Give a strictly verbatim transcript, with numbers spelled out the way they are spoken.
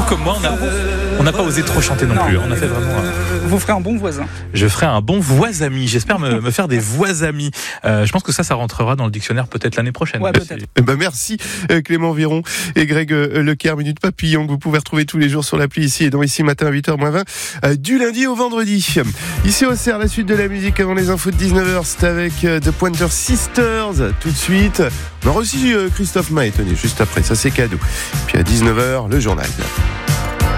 comme moi, on n'a on n'a pas osé trop chanter non, non plus. On a fait vraiment. Euh... Vous ferez un bon voisin. Je ferai un bon voisami. J'espère me, me faire des voisamis. Euh, je pense que ça, ça rentrera dans le dictionnaire peut-être l'année prochaine. Ouais, peut-être. Eh ben merci Clément Viron et Greg Leclerc, Minute Papillon, que vous pouvez retrouver tous les jours sur l'appli ici et dans Ici Matin à huit heures moins vingt, euh, du lundi au vendredi. Ici au Cerf, la suite de la musique avant les infos de dix-neuf heures, c'est avec euh, The Pointer Sisters. Tout de suite, on aura aussi euh, Christophe Maé, tenez, juste après, ça c'est cadeau. Puis à dix-neuf heures, le journal.